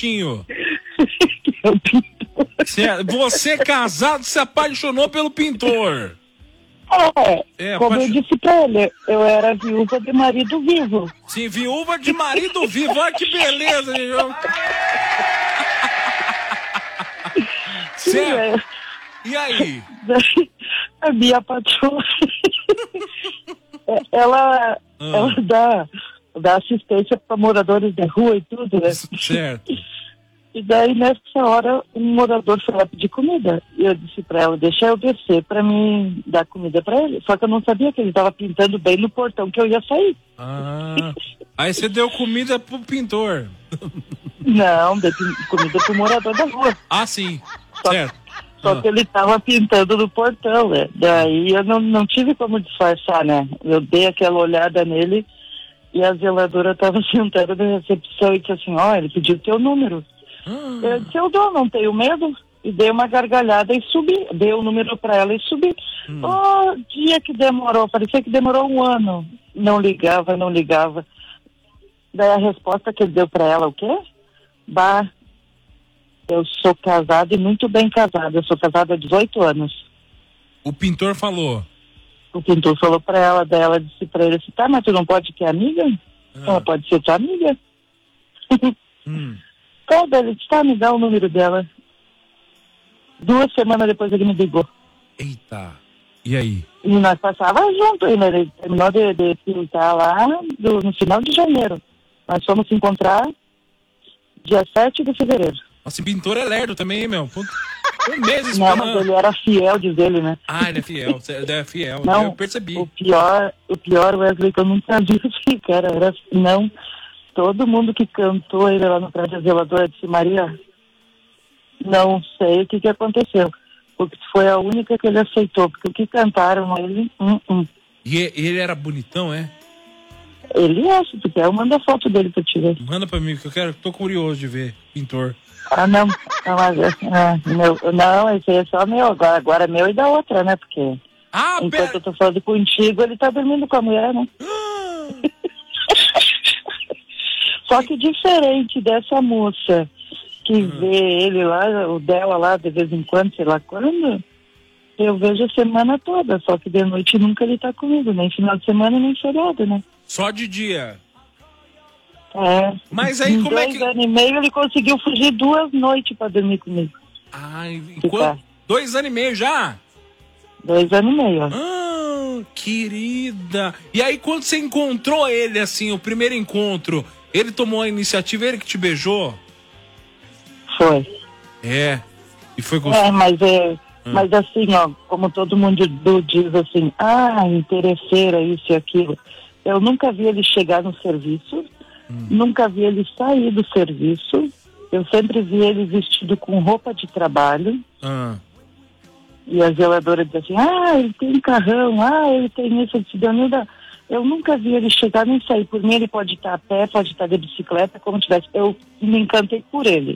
baixinho. É o pintor. Você casado se apaixonou pelo pintor. Como eu disse pra ele, eu era viúva de marido vivo. Sim, viúva de marido vivo. Olha que beleza, gente. Certo. E aí? A minha patroa, ela dá assistência para moradores de rua e tudo, né? Certo. E daí, nessa hora, um morador foi lá pedir comida. E eu disse pra ela, deixa eu descer pra mim dar comida pra ele. Só que eu não sabia que ele tava pintando bem no portão que eu ia sair. Aí você deu comida pro pintor. Não, dei comida pro morador da rua. Sim. Certo. Só que ele tava pintando no portão, né? Daí eu não tive como disfarçar, né? Eu dei aquela olhada nele e a zeladora tava sentada na recepção e disse assim, ele pediu teu número. Eu disse, eu dou, não tenho medo. E dei uma gargalhada e subi. Dei o número pra ela e subi. O dia que demorou, parecia que demorou 1 ano. Não ligava. Daí a resposta que ele deu pra ela, o quê? Eu sou casada e muito bem casada. Eu sou casada há 18 anos. O pintor falou? O pintor falou pra ela, daí ela disse pra ele assim, mas tu não pode ter amiga? Ela pode ser tua amiga. Então, ele disse, me dá o número dela. 2 semanas depois ele me ligou. Eita, e aí? E nós passávamos junto ainda. Ele terminou de pintar lá no final de janeiro. Nós fomos se encontrar dia 7 de fevereiro. Nossa, pintor é lerdo também, meu. Um mês esperando. Não, mas ele era fiel, diz ele, né? Ele é fiel, Não, eu percebi. O pior, Wesley, que eu nunca vi esse cara, não. Todo mundo que cantou ele lá no prédio zeladora disse, Maria, não sei o que aconteceu. Porque foi a única que ele aceitou, porque o que cantaram ele... E ele era bonitão, é? Ele é, se tu quer, eu mando a foto dele pra te ver. Manda pra mim, que tô curioso de ver, pintor. Não, esse aí é só meu, agora é meu e da outra, né? Porque enquanto eu tô falando contigo, ele tá dormindo com a mulher, né? Só que diferente dessa moça que vê ele lá, o dela lá, de vez em quando, sei lá quando, eu vejo a semana toda, só que de noite nunca ele tá comigo, nem final de semana, nem feriado, né? Só de dia? Mas aí como é que... 2 anos e meio ele conseguiu fugir 2 noites pra dormir comigo. 2 anos e meio já? 2 anos e meio. Querida. E aí quando você encontrou ele, assim, o primeiro encontro, ele tomou a iniciativa, ele que te beijou? Foi. E foi gostoso. Mas assim, como todo mundo diz assim, interesseira, isso e aquilo. Eu nunca vi ele chegar no serviço, nunca vi ele sair do serviço, eu sempre vi ele vestido com roupa de trabalho. E a zeladora diz assim, ele tem um carrão, ele tem isso, eu nunca vi ele chegar nem sair. Por mim ele pode estar a pé, pode estar de bicicleta, como tivesse. Eu me encantei por ele.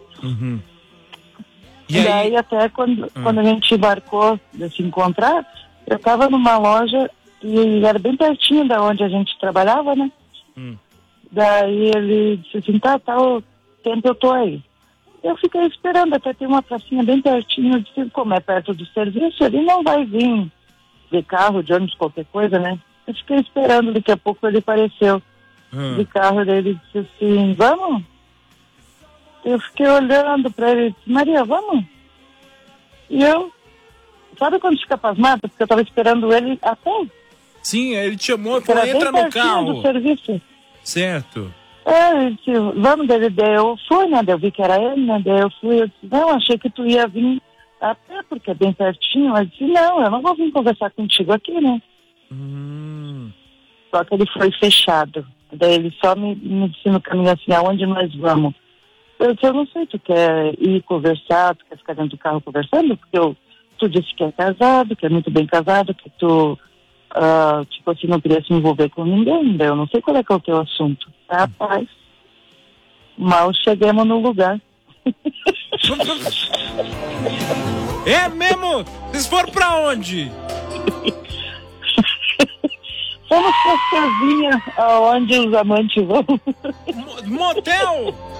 E daí até quando a gente embarcou de se encontrar, eu estava numa loja e era bem pertinho da onde a gente trabalhava, né? Daí ele disse assim, o tempo eu tô aí. Eu fiquei esperando, até tem uma pracinha bem pertinho, eu disse, como é perto do serviço, ele não vai vir de carro, de ônibus, qualquer coisa, né? Eu fiquei esperando, daqui a pouco ele apareceu de carro, daí ele disse assim, vamos? Eu fiquei olhando pra ele, disse, Maria, vamos? E eu, sabe quando fica pasmado? Porque eu tava esperando ele até. Sim, ele te chamou, falou, entra no carro. Do serviço. Certo. Ele disse, vamos, daí eu fui, né? Daí eu vi que era ele, né? Daí eu fui, eu disse, não, achei que tu ia vir até, porque é bem pertinho. Eu disse, não, eu não vou vir conversar contigo aqui, né? Só que ele foi fechado. Daí ele só me disse no caminho assim, aonde nós vamos? Eu disse, eu não sei, tu quer ir conversar, tu quer ficar dentro do carro conversando? Porque tu disse que é casado, que é muito bem casado, que tu, tipo assim, não queria se envolver com ninguém. Daí eu não sei qual é que é o teu assunto. Rapaz, mal chegamos no lugar. É mesmo? Vocês foram pra onde? Fomos pra casinha aonde os amantes vão. Motel?